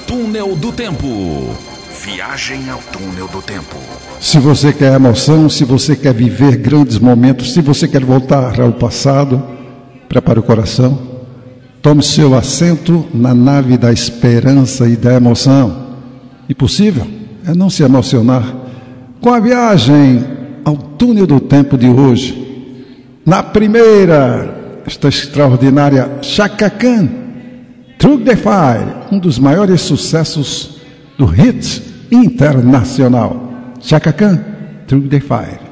Túnel do Tempo. Viagem ao Túnel do Tempo. Se você quer emoção, se você quer viver grandes momentos, se você quer voltar ao passado, prepare o coração, tome seu assento na nave da esperança e da emoção. Impossível é não se emocionar com a viagem ao Túnel do Tempo de hoje. Na primeira, esta extraordinária Chaka Khan, Through the Fire, um dos maiores sucessos do hit internacional. Chaka Khan, Through the Fire.